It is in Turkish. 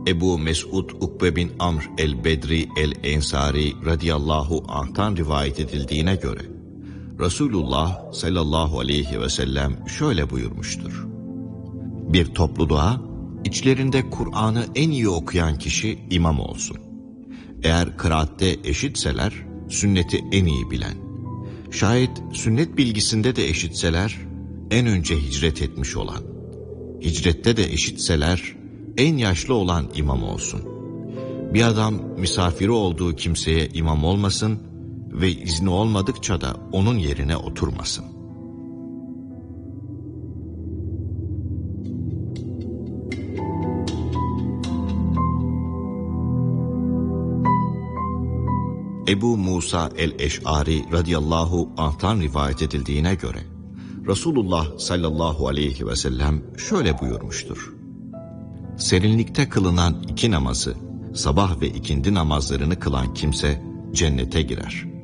Ebu Mesud Ukbe bin Amr el-Bedri el-Ensari radıyallahu anh'tan rivayet edildiğine göre Resulullah sallallahu aleyhi ve sellem şöyle buyurmuştur: Bir topluluğa içlerinde Kur'an'ı en iyi okuyan kişi imam olsun. Eğer kıraatte eşitseler sünneti en iyi bilen. Şayet sünnet bilgisinde de eşitseler en önce hicret etmiş olan. Hicrette de eşitseler en yaşlı olan imam olsun. Bir adam misafiri olduğu kimseye imam olmasın ve izni olmadıkça da onun yerine oturmasın. Ebu Musa el-Eş'ari radıyallahu anh'tan rivayet edildiğine göre Resulullah sallallahu aleyhi ve sellem şöyle buyurmuştur: Serinlikte kılınan iki namazı, sabah ve ikindi namazlarını kılan kimse cennete girer.